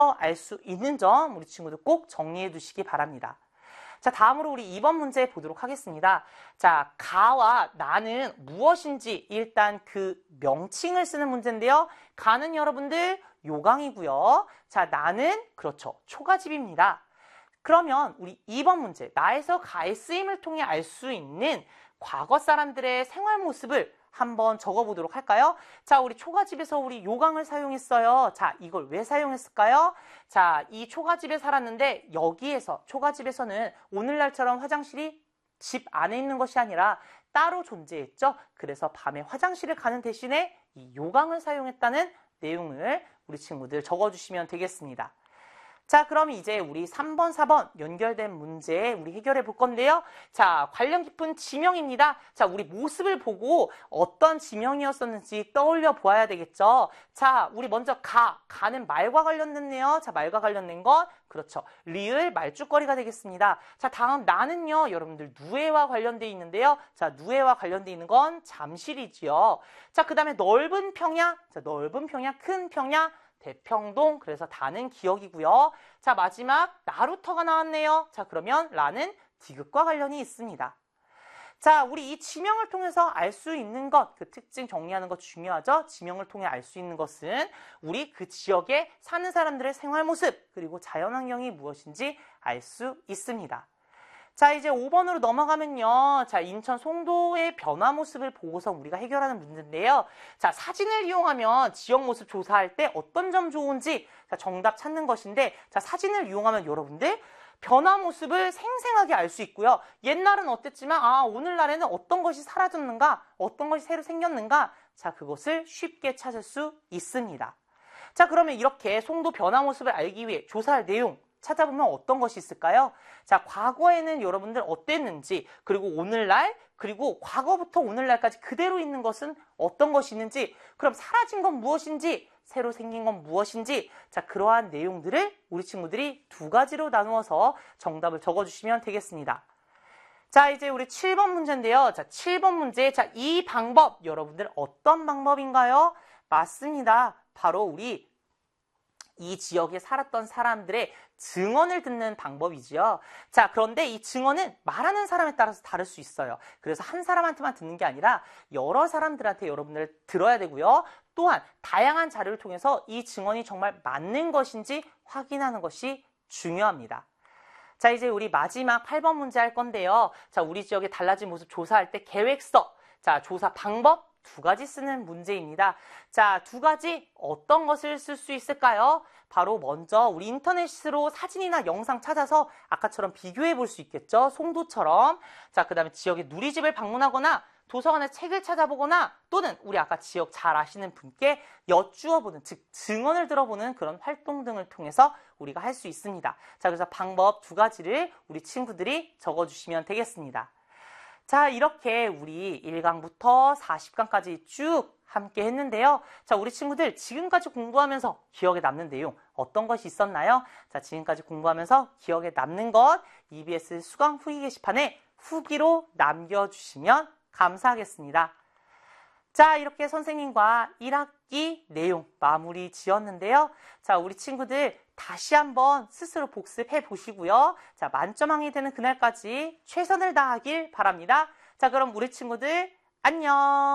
알 수 있는 점 우리 친구들 꼭 정리해 두시기 바랍니다. 자, 다음으로 우리 2번 문제 보도록 하겠습니다. 자, 가와 나는 무엇인지 일단 그 명칭을 쓰는 문제인데요. 가는 여러분들 요강이고요. 자, 나는 그렇죠. 초가집입니다. 그러면 우리 2번 문제, 나에서 가의 쓰임을 통해 알 수 있는 과거 사람들의 생활 모습을 한번 적어보도록 할까요? 자, 우리 초가집에서 우리 요강을 사용했어요. 자, 이걸 왜 사용했을까요? 자, 이 초가집에 살았는데 여기에서 초가집에서는 오늘날처럼 화장실이 집 안에 있는 것이 아니라 따로 존재했죠. 그래서 밤에 화장실을 가는 대신에 이 요강을 사용했다는 내용을 우리 친구들 적어주시면 되겠습니다. 자, 그럼 이제 우리 3번, 4번 연결된 문제 우리 해결해 볼 건데요. 자, 관련 깊은 지명입니다. 자, 우리 모습을 보고 어떤 지명이었었는지 떠올려 보아야 되겠죠. 자, 우리 먼저 가는 말과 관련됐네요. 자, 말과 관련된 건 그렇죠. 리을 말죽거리가 되겠습니다. 자, 다음 나는요. 여러분들 누에와 관련돼 있는데요. 자, 누에와 관련돼 있는 건 잠실이지요. 자, 그 다음에 넓은 평야. 자, 넓은 평야, 큰 평야. 대평동, 그래서 다는 기억이고요. 자, 마지막 나루터가 나왔네요. 자, 그러면 라는 디귿과 관련이 있습니다. 자, 우리 이 지명을 통해서 알 수 있는 것, 그 특징 정리하는 것 중요하죠? 지명을 통해 알 수 있는 것은 우리 그 지역에 사는 사람들의 생활 모습, 그리고 자연환경이 무엇인지 알 수 있습니다. 자, 이제 5번으로 넘어가면요. 자, 인천 송도의 변화 모습을 보고서 우리가 해결하는 문제인데요. 자, 사진을 이용하면 지역 모습 조사할 때 어떤 점 좋은지 자, 정답 찾는 것인데, 자, 사진을 이용하면 여러분들 변화 모습을 생생하게 알 수 있고요. 옛날은 어땠지만, 오늘날에는 어떤 것이 사라졌는가, 어떤 것이 새로 생겼는가, 자, 그것을 쉽게 찾을 수 있습니다. 자, 그러면 이렇게 송도 변화 모습을 알기 위해 조사할 내용, 찾아보면 어떤 것이 있을까요? 자, 과거에는 여러분들 어땠는지, 그리고 오늘날, 그리고 과거부터 오늘날까지 그대로 있는 것은 어떤 것이 있는지, 그럼 사라진 건 무엇인지, 새로 생긴 건 무엇인지, 자, 그러한 내용들을 우리 친구들이 두 가지로 나누어서 정답을 적어주시면 되겠습니다. 자, 이제 우리 7번 문제인데요. 자, 7번 문제. 자, 이 방법, 여러분들 어떤 방법인가요? 맞습니다. 바로 우리 이 지역에 살았던 사람들의 증언을 듣는 방법이지요. 자, 그런데 이 증언은 말하는 사람에 따라서 다를 수 있어요. 그래서 한 사람한테만 듣는 게 아니라 여러 사람들한테 여러분들 들어야 되고요. 또한 다양한 자료를 통해서 이 증언이 정말 맞는 것인지 확인하는 것이 중요합니다. 자, 이제 우리 마지막 8번 문제 할 건데요. 자, 우리 지역의 달라진 모습 조사할 때 계획서, 자, 조사 방법, 두 가지 쓰는 문제입니다. 자, 두 가지 어떤 것을 쓸 수 있을까요? 바로 먼저 우리 인터넷으로 사진이나 영상 찾아서 아까처럼 비교해 볼 수 있겠죠? 송도처럼. 자, 그 다음에 지역의 누리집을 방문하거나 도서관에 책을 찾아보거나 또는 우리 아까 지역 잘 아시는 분께 여쭈어보는, 즉 증언을 들어보는 그런 활동 등을 통해서 우리가 할 수 있습니다. 자, 그래서 방법 두 가지를 우리 친구들이 적어주시면 되겠습니다. 자, 이렇게 우리 1강부터 40강까지 쭉 함께 했는데요. 자, 우리 친구들 지금까지 공부하면서 기억에 남는 내용 어떤 것이 있었나요? 자, 지금까지 공부하면서 기억에 남는 것 EBS 수강 후기 게시판에 후기로 남겨주시면 감사하겠습니다. 자, 이렇게 선생님과 1학기 내용 마무리 지었는데요. 자, 우리 친구들 다시 한번 스스로 복습해 보시고요. 자, 만점왕이 되는 그날까지 최선을 다하길 바랍니다. 자, 그럼 우리 친구들 안녕!